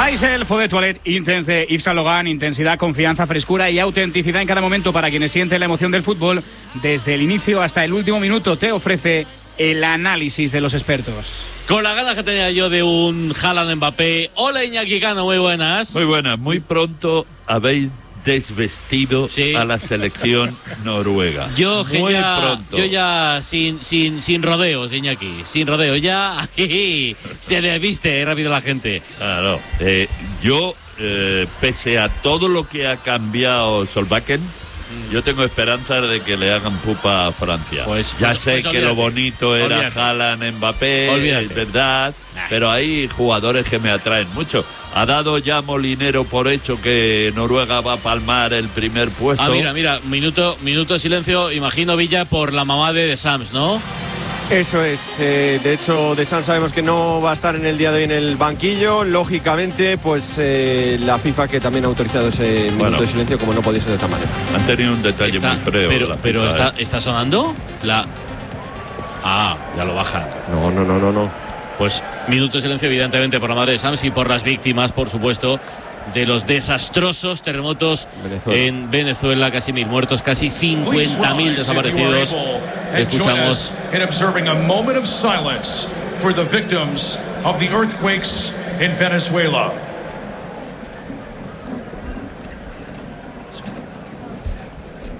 Maisel Eau de Toilette Intense de Yves Saint Laurent. Intensidad, confianza, frescura y autenticidad en cada momento para quienes sienten la emoción del fútbol. Desde el inicio hasta el último minuto te ofrece el análisis de los expertos. Con las ganas que tenía yo de un Haaland Mbappé. Hola Iñaki Cano, muy buenas. Muy buenas, muy pronto habéis desvestido a la selección noruega. Yo pronto. ya sin rodeos, Iñaki, sin rodeos, ya aquí se desviste rápido la gente. Claro, yo, pese a todo lo que ha cambiado Solbakken, yo tengo esperanzas de que le hagan pupa a Francia. Ya sé que lo bonito era Haaland, Mbappé, es verdad, pero hay jugadores que me atraen mucho. Ha dado ya Molinero por hecho que Noruega va a palmar el primer puesto. Mira, minuto de silencio, imagino Villa por la mamá de Sams, ¿no? Eso es, de hecho De Sam sabemos que no va a estar en el día de hoy en el banquillo, lógicamente pues la FIFA que también ha autorizado ese minuto de silencio como no podía ser de otra manera. Han tenido un detalle muy feo. Pero está sonando ya lo bajan. No. Pues minuto de silencio evidentemente por la madre de Sams y por las víctimas, por supuesto, de los desastrosos terremotos en Venezuela, casi 1.000 muertos, casi 50.000 desaparecidos. Escuchamos in observing a moment of silence for the victims of the earthquakes in Venezuela.